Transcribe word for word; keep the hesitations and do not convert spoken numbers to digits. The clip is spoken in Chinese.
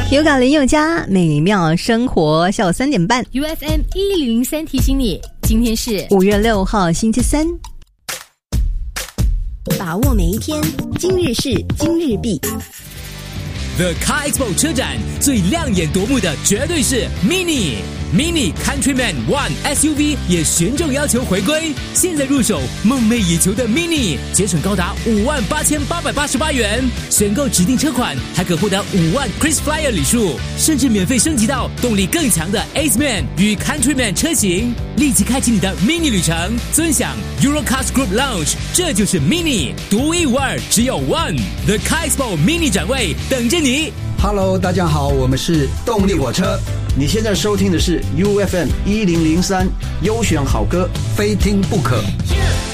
有感林宥嘉，美妙生活，下午三点半 U F M 一零零三提醒你，今天是五月六号星期三， 把握每一天，今日事今日毕。 The Car Expo 车展最亮眼夺目的绝对是 Mini。Mini Countryman One S U V 也严重要求回归，现在入手梦寐以求的 Mini， 节省高达五万八千八百八十八元，选购指定车款还可获得五万 KrisFlyer 礼数，甚至免费升级到动力更强的 Aceman 与 Countryman 车型，立即开启你的 Mini 旅程，尊享 Eurocars Group Lounge， 这就是 Mini， 独一无二，只有 One。 The Car Expo Mini 展位等着你。 Hello， 大家好，我们是动力火车。你现在收听的是 U F M 一零零三优选好歌，非听不可。